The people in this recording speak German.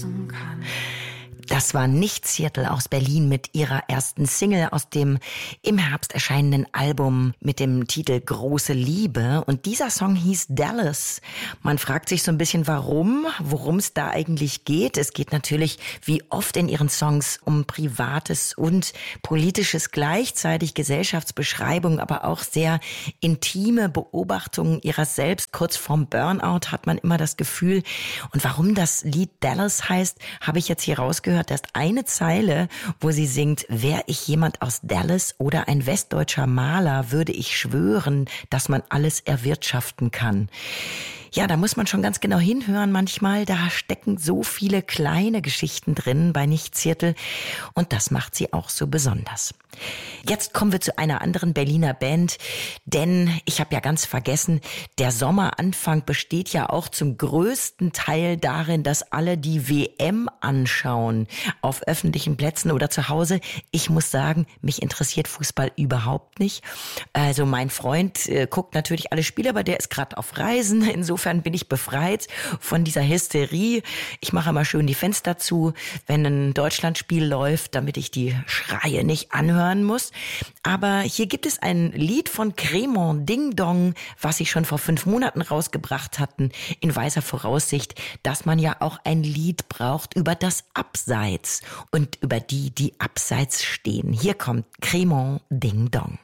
lassen kann. Das war Nicht Seattle aus Berlin mit ihrer ersten Single aus dem im Herbst erscheinenden Album mit dem Titel Große Liebe. Und dieser Song hieß Dallas. Man fragt sich so ein bisschen, worum es da eigentlich geht. Es geht natürlich wie oft in ihren Songs um Privates und Politisches gleichzeitig, Gesellschaftsbeschreibung, aber auch sehr intime Beobachtungen ihrer selbst. Kurz vorm Burnout hat man immer das Gefühl. Und warum das Lied Dallas heißt, habe ich jetzt hier rausgehört. Da ist eine Zeile, wo sie singt: Wär ich jemand aus Dallas oder ein westdeutscher Maler, würde ich schwören, dass man alles erwirtschaften kann. Ja, da muss man schon ganz genau hinhören manchmal. Da stecken so viele kleine Geschichten drin bei Nicht Seattle. Und das macht sie auch so besonders. Jetzt kommen wir zu einer anderen Berliner Band. Denn ich habe ja ganz vergessen, der Sommeranfang besteht ja auch zum größten Teil darin, dass alle die WM anschauen. Auf öffentlichen Plätzen oder zu Hause. Ich muss sagen, mich interessiert Fußball überhaupt nicht. Also mein Freund guckt natürlich alle Spiele, aber der ist gerade auf Reisen. Insofern bin ich befreit von dieser Hysterie. Ich mache immer schön die Fenster zu, wenn ein Deutschlandspiel läuft, damit ich die Schreie nicht anhören muss. Aber hier gibt es ein Lied von Cremant Ding Dong, was sie schon vor 5 Monaten rausgebracht hatten, in weiser Voraussicht, dass man ja auch ein Lied braucht über das Abseits und über die abseits stehen. Hier kommt Cremant Ding Dong.